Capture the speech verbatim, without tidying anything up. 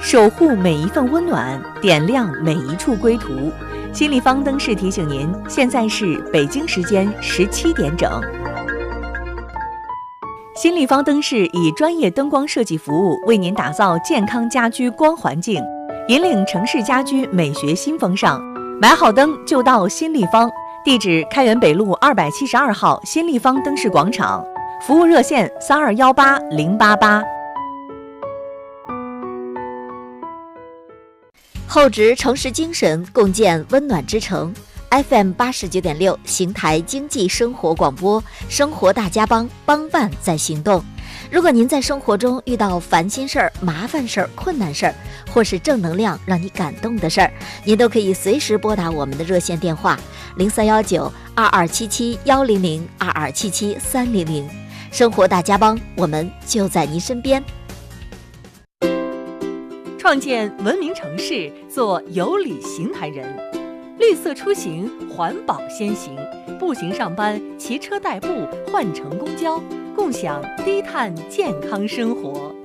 守护每一份温暖，点亮每一处归途。新立方灯饰提醒您，现在是北京时间十七点整。新立方灯饰以专业灯光设计服务，为您打造健康家居光环境，引领城市家居美学新风尚。买好灯就到新立方，地址开元北路二百七十二号新立方灯饰广场，服务热线三二幺八零八八。 厚植城市精神，共建温暖之城。F M 八十九点六，邢台经济生活广播，生活大家帮，帮办在行动。如果您在生活中遇到烦心事儿、麻烦事儿、困难事儿，或是正能量让你感动的事儿，您都可以随时拨打我们的热线电话零三幺九二二七七幺零零二二七七三零零。生活大家帮，我们就在您身边。 创建文明城市，做有礼邢台人。绿色出行，环保先行。步行上班，骑车代步，换乘公交，共享低碳健康生活。